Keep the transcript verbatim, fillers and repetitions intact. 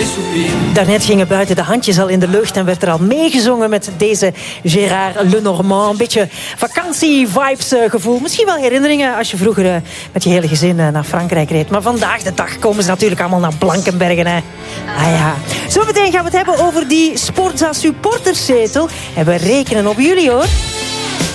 Daarnet gingen buiten de handjes al in de lucht en werd er al meegezongen met deze Gérard Lenormand. Een beetje vakantie-vibes gevoel. Misschien wel herinneringen als je vroeger met je hele gezin naar Frankrijk reed. Maar vandaag de dag komen ze natuurlijk allemaal naar Blankenbergen. Hè. Ah ja. Zometeen gaan we het hebben over die Sporza supporterszetel. En we rekenen op jullie hoor.